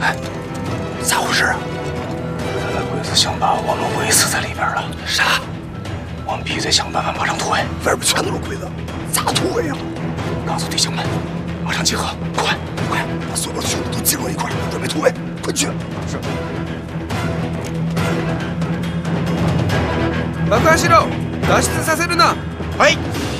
看，咋回事啊？原来鬼子想把我们围死在里边了。啥？我们必须得想办法马上突围。 外边全都是鬼子，咋突围啊？ 告诉弟兄们，马上集合，快！ 把所有的兄弟都集合一块，准备突围，快去！ 是。 爆破しろ！脱出させるな！ はい。